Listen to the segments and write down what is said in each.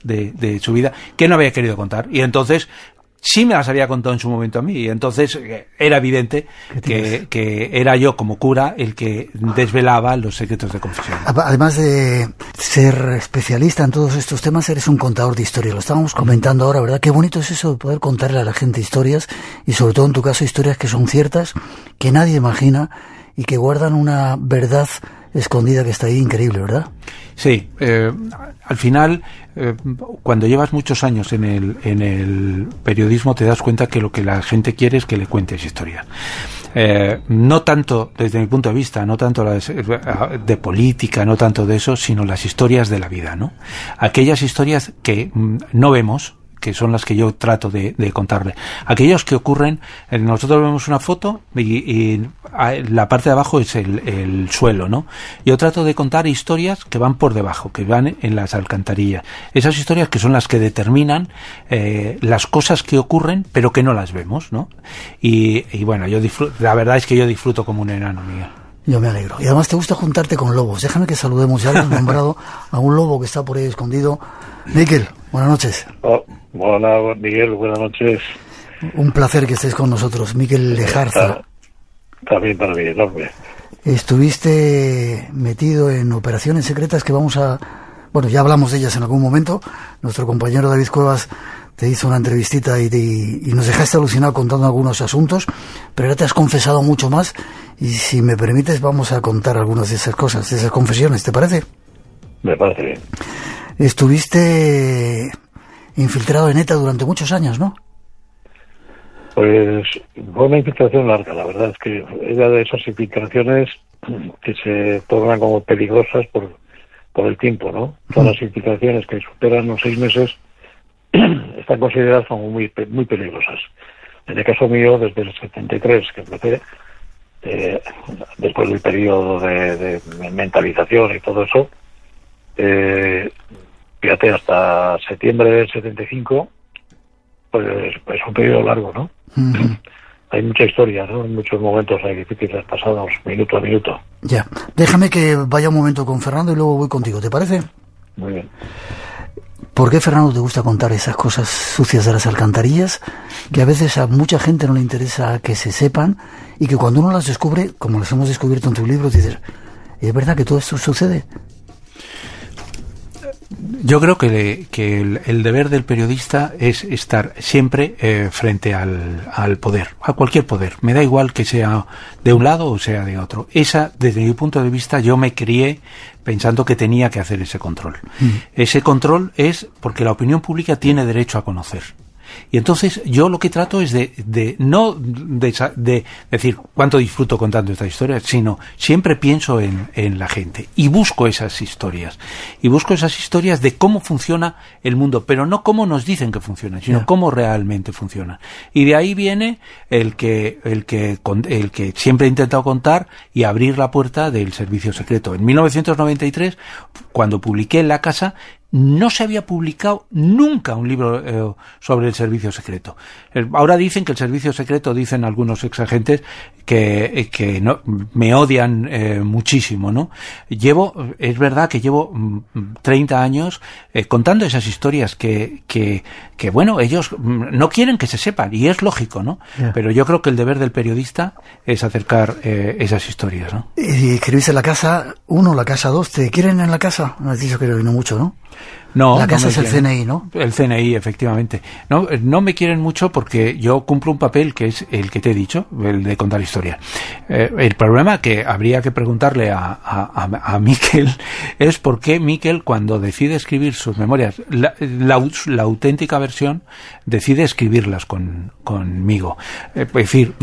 de su vida que no había querido contar. Y entonces sí me las había contado en su momento a mí, y entonces era evidente que era yo como cura el que desvelaba los secretos de confesión. Además de ser especialista en todos estos temas, eres un contador de historias. Lo estábamos comentando ahora, ¿verdad? Qué bonito es eso de poder contarle a la gente historias, y sobre todo en tu caso historias que son ciertas, que nadie imagina y que guardan una verdad escondida que está ahí increíble, ¿verdad? Sí, al final, cuando llevas muchos años en el periodismo, te das cuenta que lo que la gente quiere es que le cuentes historias. No tanto, desde mi punto de vista, no tanto de política, no tanto de eso, sino las historias de la vida, ¿no? Aquellas historias que no vemos, que son las que yo trato de contarle. Aquellos que ocurren, nosotros vemos una foto y la parte de abajo es el suelo, ¿no? Yo trato de contar historias que van por debajo, que van en las alcantarillas. Esas historias que son las que determinan las cosas que ocurren, pero que no las vemos, ¿no? Y bueno, la verdad es que yo disfruto como un enano, Miguel. Yo me alegro. Y además te gusta juntarte con lobos. Déjame que saludemos, ya hemos nombrado a un lobo que está por ahí escondido. Miquel, buenas noches. Hola, Miguel, buenas noches. Un placer que estés con nosotros, Miquel Lejarza. También para mí, enorme. Estuviste metido en operaciones secretas que bueno, ya hablamos de ellas en algún momento. Nuestro compañero David Cuevas te hizo una entrevistita y nos dejaste alucinado contando algunos asuntos, pero ahora te has confesado mucho más, y si me permites vamos a contar algunas de esas cosas, de esas confesiones, ¿te parece? Me parece bien. Estuviste infiltrado en ETA durante muchos años, ¿no? Pues fue una infiltración larga, la verdad es que era de esas infiltraciones que se tornan como peligrosas por el tiempo, ¿no? Todas las infiltraciones que superan los 6 meses están consideradas como muy peligrosas. En el caso mío, desde el 73, que empecé, después del periodo de mentalización y todo eso, fíjate, hasta septiembre del 75, pues es un periodo largo, ¿no? Uh-huh. Hay mucha historia, ¿no? Muchos momentos hay difíciles pasados minuto a minuto. Ya. Déjame que vaya un momento con Fernando y luego voy contigo, ¿te parece? Muy bien. ¿Por qué, Fernando, te gusta contar esas cosas sucias de las alcantarillas que a veces a mucha gente no le interesa que se sepan, y que cuando uno las descubre, como las hemos descubierto en tu libro, dices, ¿es verdad que todo esto sucede? Yo creo que el deber del periodista es estar siempre frente al poder, a cualquier poder. Me da igual que sea de un lado o sea de otro. Desde mi punto de vista, yo me crié pensando que tenía que hacer ese control. Ese control es porque la opinión pública tiene derecho a conocer. Y entonces yo lo que trato es no de decir cuánto disfruto contando estas historias, sino siempre pienso en la gente y busco esas historias. Y busco esas historias de cómo funciona el mundo, pero no cómo nos dicen que funciona, sino cómo realmente funciona. Y de ahí viene el que siempre he intentado contar y abrir la puerta del servicio secreto. En 1993, cuando publiqué La Casa, no se había publicado nunca un libro sobre el servicio secreto. Ahora dicen que el servicio secreto, dicen algunos exagentes, que no, me odian muchísimo, ¿no? Es verdad que llevo 30 años contando esas historias que bueno, ellos no quieren que se sepan, y es lógico, ¿no? Yeah. Pero yo creo que el deber del periodista es acercar esas historias, ¿no? Y escribiste La Casa 1, La Casa 2, ¿te quieren en La Casa? Me has dicho que no mucho, ¿no? No, La Casa no es el CNI, ¿no? El CNI, efectivamente. No me quieren mucho porque yo cumplo un papel que es el que te he dicho, el de contar historias. El problema que habría que preguntarle a Miquel es por qué Miquel, cuando decide escribir sus memorias, la auténtica versión, decide escribirlas conmigo. Es decir,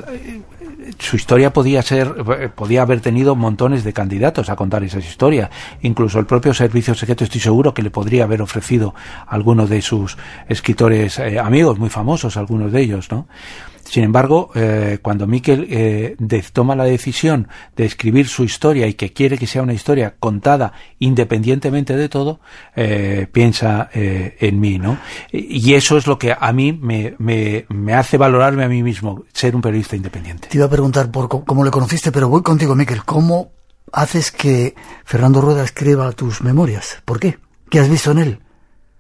su historia podía haber tenido montones de candidatos a contar esas historias. Incluso el propio servicio secreto, estoy seguro que le podría haber ofrecido a alguno de sus escritores amigos muy famosos, algunos de ellos, ¿no? Sin embargo, cuando Miquel toma la decisión de escribir su historia y que quiere que sea una historia contada independientemente de todo, piensa en mí, ¿no? Y eso es lo que a mí me hace valorarme a mí mismo, ser un periodista independiente. Te iba a preguntar por cómo le conociste, pero voy contigo, Miquel. ¿Cómo haces que Fernando Rueda escriba tus memorias? ¿Por qué? ¿Qué has visto en él?